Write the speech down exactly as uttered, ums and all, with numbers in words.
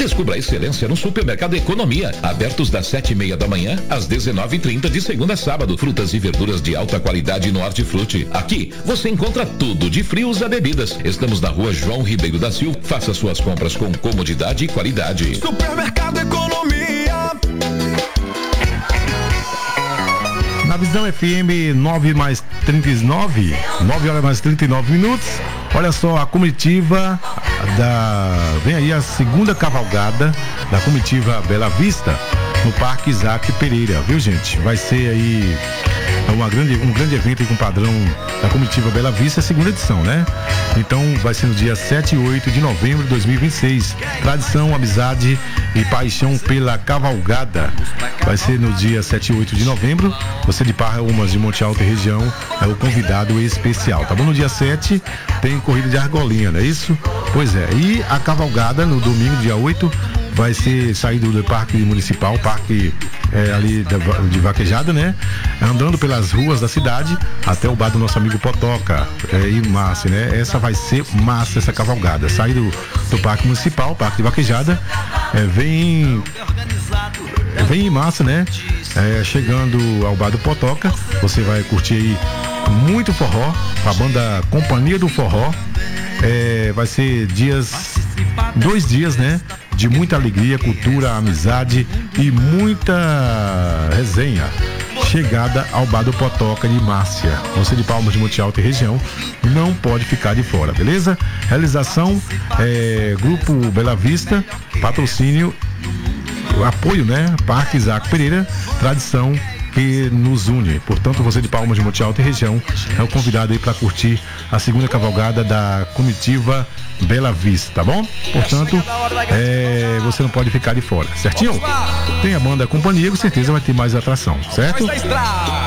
Descubra a excelência no Supermercado Economia, abertos das sete e meia da manhã às dezenove e trinta de segunda a sábado. Frutas e verduras de alta qualidade no Hortifruti. Aqui você encontra tudo de frios a bebidas. Estamos na rua João Ribeiro da Silva. Faça suas compras com comodidade e qualidade. Supermercado Economia. Na Visão F M nove mais trinta e nove, nove horas mais trinta e nove minutos. Olha só, a comitiva da. Vem aí a segunda cavalgada da comitiva Bela Vista no Parque Isaac Pereira, viu, gente? Vai ser aí uma grande, um grande evento aí com padrão da comitiva Bela Vista, segunda edição, né? Então vai ser no dia sete e oito de novembro de dois mil e vinte e seis. Tradição, amizade e paixão pela cavalgada. Vai ser no dia sete e oito de novembro. Você de Palmas de Monte Alto e região é o convidado especial, tá bom? No dia sete tem corrida de argolinha, não é isso? Pois é. E a cavalgada no domingo, dia oito, vai ser saído do Parque Municipal, Parque é, ali de, de Vaquejada, né? Andando pelas ruas da cidade até o bar do nosso amigo Potoca é, e Márcia, né? Essa vai ser massa, essa cavalgada. Sair do, do Parque Municipal, Parque de Vaquejada, é, vem vem em massa, né? É, chegando ao bar do Potoca, você vai curtir aí muito forró, a banda Companhia do Forró. É, vai ser dias, dois dias, né? De muita alegria, cultura, amizade e muita resenha. Chegada ao bar do Potoca de Márcia. Você de Palmas de Monte Alto e região não pode ficar de fora, beleza? Realização é, Grupo Bela Vista, patrocínio, apoio, né? Parque Isaac Pereira, tradição que nos une. Portanto, você de Palmas de Monte Alto e região é o convidado aí para curtir a segunda cavalgada da comitiva Bela Vista, tá bom? Portanto, é, você não pode ficar de fora, certinho? Tem a banda Companhia, com certeza vai ter mais atração, certo?